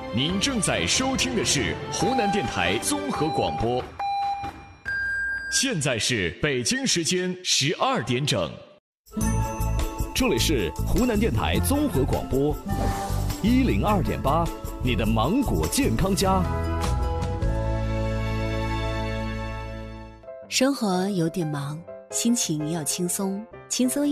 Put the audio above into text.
您正在收听的是湖南电台综合广播。现在是北京时间12点整， 这里是湖南电台综合广播102.8，你的芒果健康家。 生活有点忙，心情要轻松，轻松